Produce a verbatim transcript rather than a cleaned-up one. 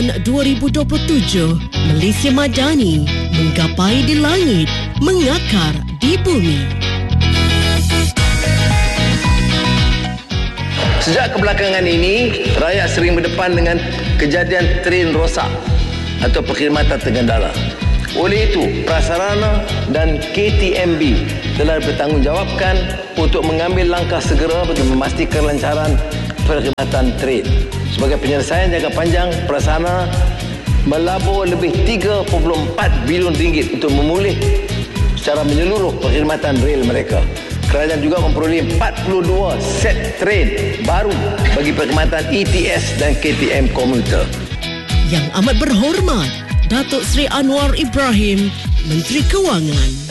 dua ribu dua puluh tujuh, Malaysia Madani menggapai di langit, mengakar di bumi. Sejak kebelakangan ini, rakyat sering berdepan dengan kejadian tren rosak atau perkhidmatan tergendala. Oleh itu, Prasarana dan K T M B telah bertanggungjawabkan untuk mengambil langkah segera bagi memastikan lancaran perkhidmatan tren. Sebagai penyelesaian jangka panjang, Prasarana melabur lebih tiga perpuluhan empat bilion ringgit untuk memulih secara menyeluruh perkhidmatan rel mereka. Kerajaan juga memperoleh empat puluh dua set tren baru bagi perkhidmatan E T S dan K T M komuter. Yang amat berhormat, Datuk Seri Anwar Ibrahim, Menteri Kewangan.